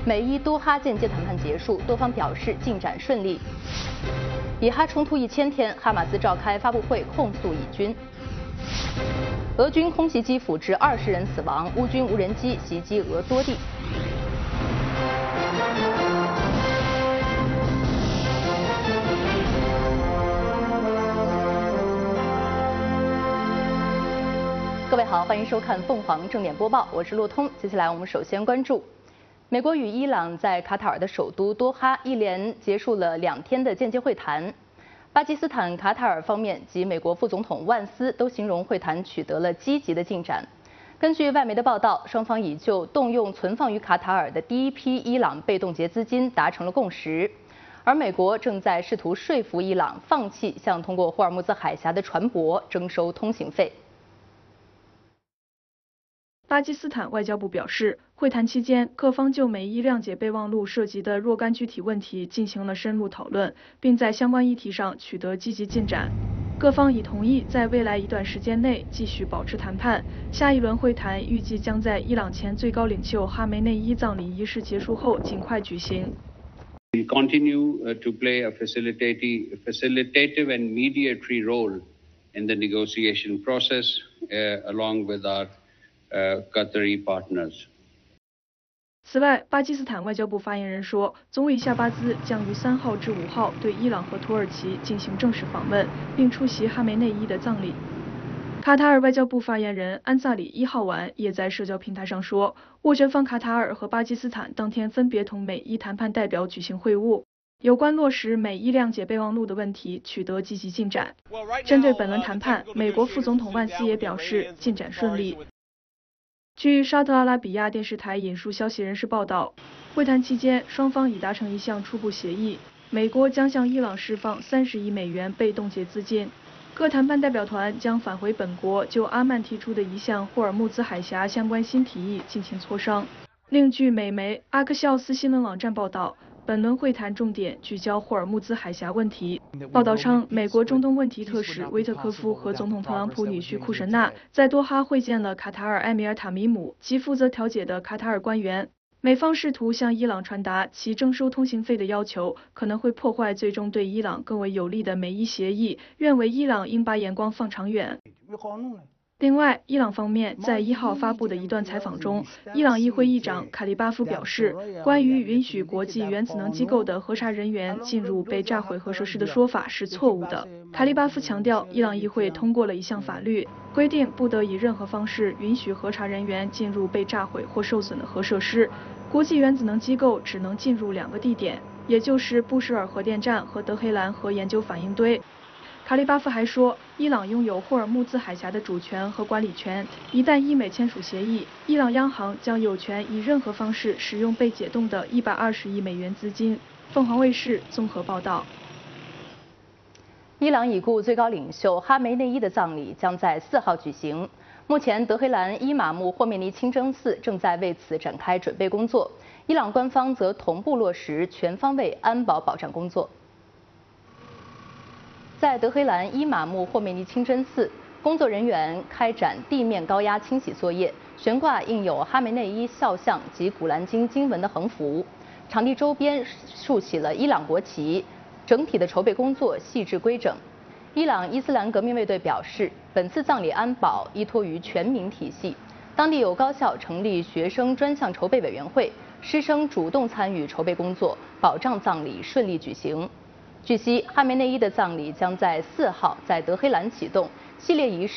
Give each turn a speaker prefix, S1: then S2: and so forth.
S1: 美伊多哈间接谈判结束，多方表示进展顺利。以哈冲突1000天，哈马斯召开发布会控诉以军。俄军空袭基辅致20人死亡，乌军无人机袭击俄多地。各位好，欢迎收看凤凰正点播报，我是陆通。接下来我们首先关注，美国与伊朗在卡塔尔的首都多哈一连结束了2天的间接会谈。巴基斯坦、卡塔尔方面及美国副总统万斯都形容会谈取得了积极的进展。根据外媒的报道，双方已就动用存放于卡塔尔的第一批伊朗被冻结资金达成了共识，而美国正在试图说服伊朗放弃向通过霍尔木兹海峡的船舶征收通行费。
S2: 巴基斯坦外交部表示，会谈期间，各方就美伊谅解备忘录涉及的若干具体问题进行了深入讨论，并在相关议题上取得积极进展。各方已同意在未来一段时间内继续保持谈判。下一轮会谈预计将在伊朗前最高领袖哈梅内伊葬礼仪式结束后尽快举行。
S3: We continue to play a facilitative and mediatory role in the negotiation process, along with our Qatari partners.
S2: 此外，巴基斯坦外交部发言人说，总理夏巴兹将于3号至5号对伊朗和土耳其进行正式访问，并出席哈梅内伊的葬礼。卡塔尔外交部发言人安萨里1号晚也在社交平台上说，斡旋方卡塔尔和巴基斯坦当天分别同美伊谈判代表举行会晤，有关落实美伊谅解备忘录的问题取得积极进展。针对本轮谈判，美国副总统万斯也表示进展顺利。据沙特阿拉比亚电视台引述消息人士报道，会谈期间双方已达成一项初步协议，美国将向伊朗释放30亿美元被冻结资金。各谈判代表团将返回本国，就阿曼提出的一项霍尔木兹海峡相关新提议进行磋商。另据美媒阿克肖斯新闻网站报道，本轮会谈重点聚焦霍尔木兹海峡问题。报道称，美国中东问题特使威特科夫和总统特朗普女婿库什纳在多哈会见了卡塔尔埃米尔塔米姆及负责调解的卡塔尔官员。美方试图向伊朗传达其征收通行费的要求可能会破坏最终对伊朗更为有利的美伊协议，认为伊朗应把眼光放长远。另外，伊朗方面在1号发布的一段采访中，伊朗议会议长卡利巴夫表示，关于允许国际原子能机构的核查人员进入被炸毁核设施的说法是错误的。卡利巴夫强调，伊朗议会通过了一项法律，规定不得以任何方式允许核查人员进入被炸毁或受损的核设施。国际原子能机构只能进入2个地点，也就是布什尔核电站和德黑兰核研究反应堆。卡利巴夫还说，伊朗拥有霍尔木兹海峡的主权和管理权，一旦伊美签署协议，伊朗央行将有权以任何方式使用被解冻的120亿美元资金。凤凰卫视综合报道。
S1: 伊朗已故最高领袖哈梅内伊的葬礼将在4号举行。目前，德黑兰伊玛目霍梅尼清真寺正在为此展开准备工作，伊朗官方则同步落实全方位安保保障工作。在德黑兰伊玛目霍梅尼清真寺，工作人员开展地面高压清洗作业，悬挂印有哈梅内伊肖像及古兰经经文的横幅。场地周边竖起了伊朗国旗，整体的筹备工作细致规整。伊朗伊斯兰革命卫队表示，本次葬礼安保依托于全民体系，当地有高校成立学生专项筹备委员会，师生主动参与筹备工作，保障葬礼顺利举行。据悉，哈梅内伊的葬礼将在4号在德黑兰启动，系列仪式